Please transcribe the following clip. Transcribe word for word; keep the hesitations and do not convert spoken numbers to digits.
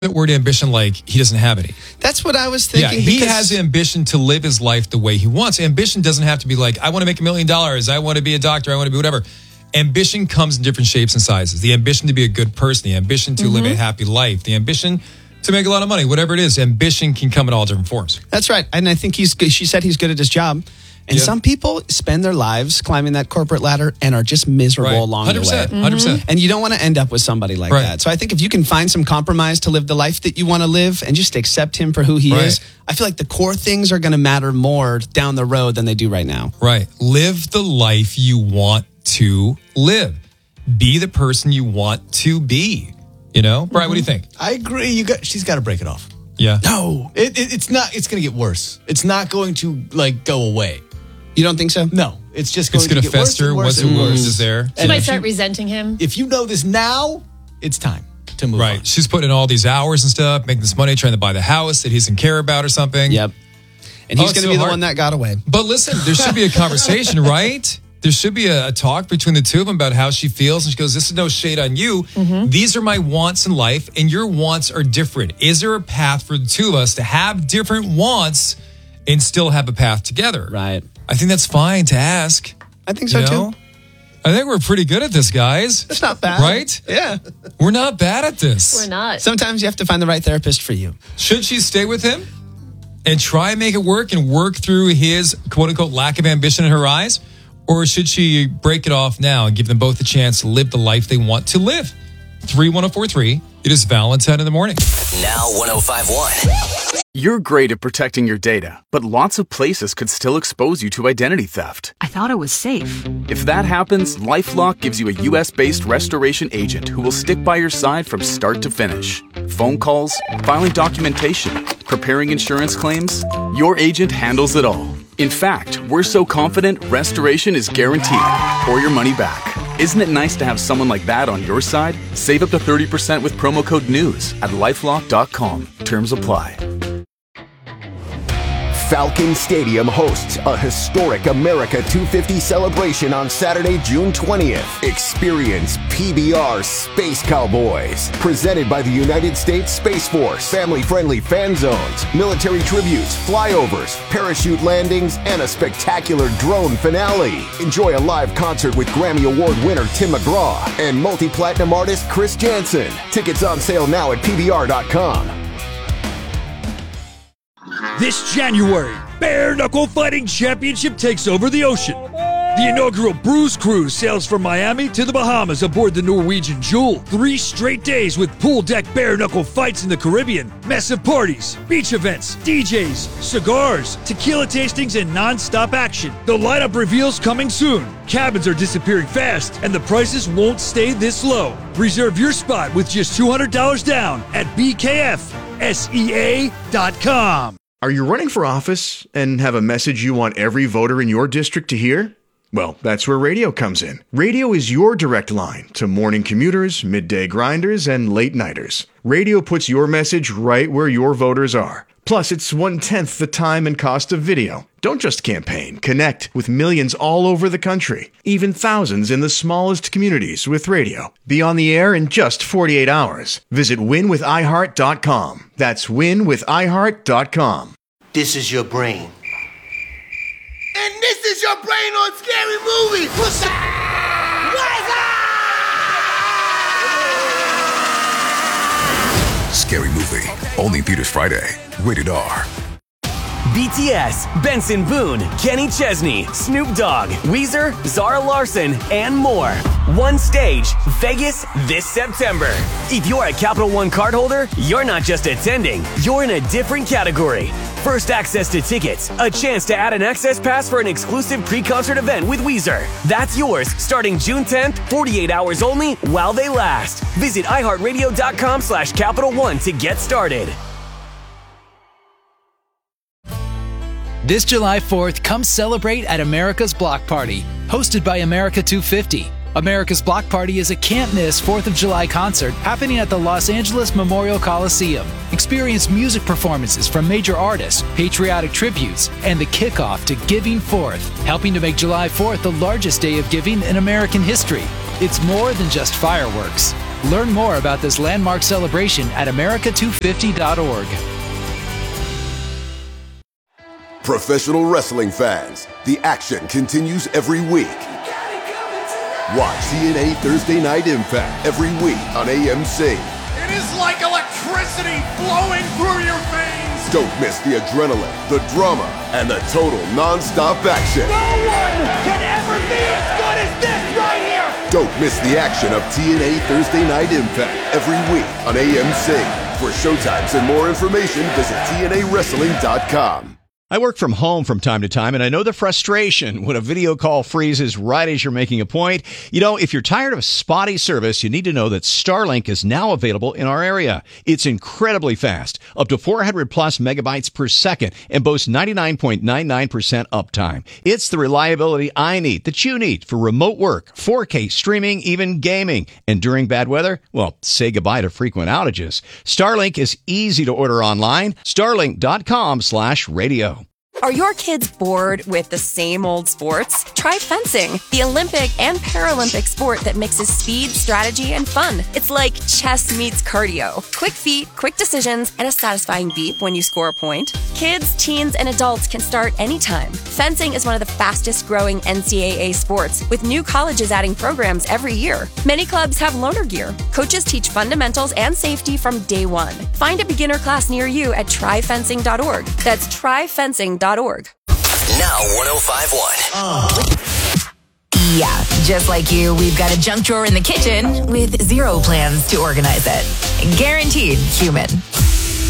the word ambition like he doesn't have any. That's what I was thinking. Yeah, he has ambition to live his life the way he wants. Ambition doesn't have to be like, I want to make a million dollars. I want to be a doctor. I want to be whatever. Ambition comes in different shapes and sizes. The ambition to be a good person, the ambition to mm-hmm. live a happy life, the ambition to make a lot of money, whatever it is, ambition can come in all different forms. That's right. And I think he's good. She said he's good at his job. And yeah. some people spend their lives climbing that corporate ladder and are just miserable right. along one hundred percent, the way. one hundred percent. And you don't want to end up with somebody like right. that. So I think if you can find some compromise to live the life that you want to live and just accept him for who he right. is, I feel like the core things are going to matter more down the road than they do right now. Right. Live the life you want to live. Be the person you want to be. You know? Brian, mm-hmm. what do you think? I agree. You got. She's got to break it off. Yeah. No. It, it, it's not. It's going to get worse. It's not going to, like, go away. You don't think so? No. It's just going it's gonna to get fester. worse Once and it worse. worse is there. She might start you, resenting him. If you know this now, it's time to move right. on. She's putting in all these hours and stuff, making this money, trying to buy the house that he doesn't care about or something. Yep. And he's oh, going to so be the hard. one that got away. But listen, there should be a conversation, right? There should be a, a talk between the two of them about how she feels. And she goes, this is no shade on you. Mm-hmm. These are my wants in life, and your wants are different. Is there a path for the two of us to have different wants and still have a path together? Right. I think that's fine to ask. I think so, you know? too. I think we're pretty good at this, guys. It's not bad. Right? Yeah. We're not bad at this. We're not. Sometimes you have to find the right therapist for you. Should she stay with him and try and make it work and work through his quote-unquote lack of ambition in her eyes? Or should she break it off now and give them both a chance to live the life they want to live? three one oh four three. It is Valentine in the morning. Now one oh five point one. You're great at protecting your data, but lots of places could still expose you to identity theft. I thought it was safe. If that happens, LifeLock gives you a U S-based restoration agent who will stick by your side from start to finish. Phone calls, filing documentation, preparing insurance claims, your agent handles it all. In fact, we're so confident restoration is guaranteed or your money back. Isn't it nice to have someone like that on your side? Save up to thirty percent with promo code NEWS at lifelock dot com. Terms apply. Falcon Stadium hosts a historic America two fifty celebration on Saturday, June twentieth. Experience P B R Space Cowboys, presented by the United States Space Force. Family-friendly fan zones, military tributes, flyovers, parachute landings, and a spectacular drone finale. Enjoy a live concert with Grammy Award winner Tim McGraw and multi-platinum artist Chris Jansen. Tickets on sale now at P B R dot com. This January, Bare Knuckle Fighting Championship takes over the ocean. The inaugural Bruise Cruise sails from Miami to the Bahamas aboard the Norwegian Jewel. Three straight days with pool deck bare knuckle fights in the Caribbean, massive parties, beach events, D Js, cigars, tequila tastings, and non-stop action. The lineup reveals coming soon. Cabins are disappearing fast, and the prices won't stay this low. Reserve your spot with just two hundred dollars down at B K F S E A dot com. Are you running for office and have a message you want every voter in your district to hear? Well, that's where radio comes in. Radio is your direct line to morning commuters, midday grinders, and late nighters. Radio puts your message right where your voters are. Plus, it's one-tenth the time and cost of video. Don't just campaign. Connect with millions all over the country, even thousands in the smallest communities with radio. Be on the air in just forty-eight hours. Visit win with i heart dot com. That's win with i heart dot com. This is your brain. And this is your brain on Scary Movie. What's up? What's up? Scary Movie. Only theaters Friday. Rated R. B T S, Benson Boone, Kenny Chesney, Snoop Dogg, Weezer, Zara Larsson, and more. One stage, Vegas, this September. If you're a Capital One cardholder, you're not just attending, you're in a different category. First access to tickets, a chance to add an access pass for an exclusive pre-concert event with Weezer. That's yours starting June tenth, forty-eight hours only while they last. Visit i heart radio dot com slash Capital One to get started. This July fourth, come celebrate at America's Block Party, hosted by America two fifty. America's Block Party is a can't-miss fourth of July concert happening at the Los Angeles Memorial Coliseum. Experience music performances from major artists, patriotic tributes, and the kickoff to Giving Fourth, helping to make July fourth the largest day of giving in American history. It's more than just fireworks. Learn more about this landmark celebration at America two fifty dot org. Professional wrestling fans, the action continues every week. Watch T N A Thursday Night Impact every week on A M C. It is like electricity flowing through your veins. Don't miss the adrenaline, the drama, and the total non-stop action. No one can ever be as good as this right here. Don't miss the action of T N A Thursday Night Impact every week on A M C. For showtimes and more information, visit T N A wrestling dot com. I work from home from time to time, and I know the frustration when a video call freezes right as you're making a point. You know, if you're tired of spotty service, you need to know that Starlink is now available in our area. It's incredibly fast, up to four hundred plus megabytes per second, and boasts ninety-nine point nine nine percent uptime. It's the reliability I need, that you need, for remote work, four K streaming, even gaming. And during bad weather, well, say goodbye to frequent outages. Starlink is easy to order online. Starlink dot com slash radio. Are your kids bored with the same old sports? Try fencing, the Olympic and Paralympic sport that mixes speed, strategy, and fun. It's like chess meets cardio. Quick feet, quick decisions, and a satisfying beep when you score a point. Kids, teens, and adults can start anytime. Fencing is one of the fastest growing N C double A sports, with new colleges adding programs every year. Many clubs have loaner gear. Coaches teach fundamentals and safety from day one. Find a beginner class near you at try fencing dot org. That's try fencing dot org. Now one oh five point one. Yeah, just like you, we've got a junk drawer in the kitchen with zero plans to organize it. Guaranteed human.